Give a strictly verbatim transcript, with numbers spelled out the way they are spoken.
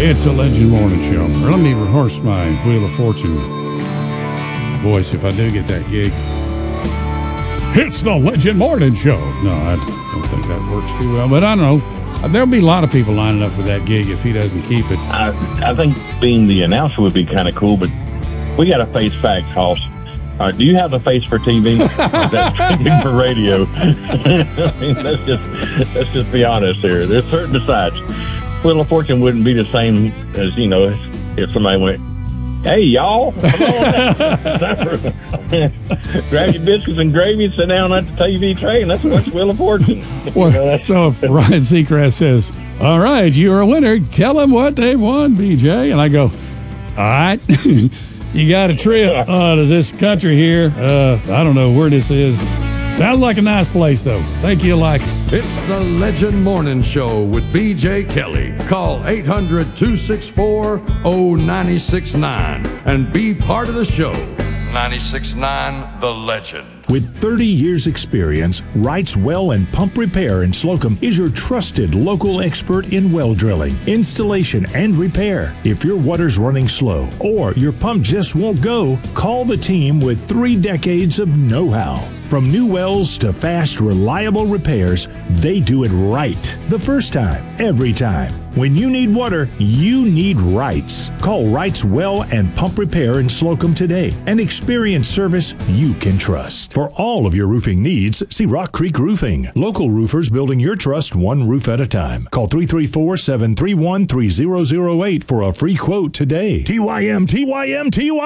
It's a Legend Morning Show. Or let me rehearse my Wheel of Fortune voice if I do get that gig. It's the Legend Morning Show. No, I don't think that works too well, but I don't know. There'll be a lot of people lining up for that gig if he doesn't keep it. I, I think being the announcer would be kind of cool, but we got to face facts, Hoss. All right, do you have a face for T V? That's big for radio. I mean, let's just let's just be honest here. There's certain besides, Wheel of Fortune wouldn't be the same as, you know, if somebody went, "Hey, y'all, come on, grab your biscuits and gravy and sit down at the T V tray, and let's watch Wheel of Fortune." Well, you know, so if Ryan Seacrest says, "All right, you're a winner. Tell them what they won, B J," and I go, "All right." You got a trip uh, to this country here. Uh, I don't know where this is. Sounds like a nice place, though. Think you'll like it. It's the Legend Morning Show with B J Kelly. Call eight hundred, two six four, oh nine six nine and be part of the show. nine six nine The Legend. With thirty years experience, Wright's Well and Pump Repair in Slocum is your trusted local expert in well drilling, installation, and repair. If your water's running slow or your pump just won't go, call the team with three decades of know-how. From new wells to fast, reliable repairs, they do it right. The first time, every time. When you need water, you need Wright's. Call Wright's Well and Pump Repair in Slocum today and experience service you can trust. For all of your roofing needs, see Rock Creek Roofing. Local roofers building your trust one roof at a time. Call three three four, seven three one, three zero zero eight for a free quote today. T Y M, T Y M, T Y M.